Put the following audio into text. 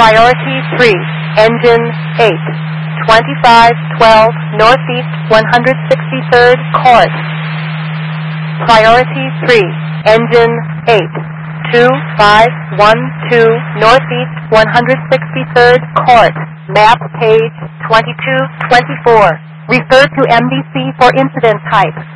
Priority 3, engine 8, 2512 Northeast 163rd Court. Priority 3, engine 8, 2512 Northeast 163rd Court. Map page 2224. Refer to MDC for incident type.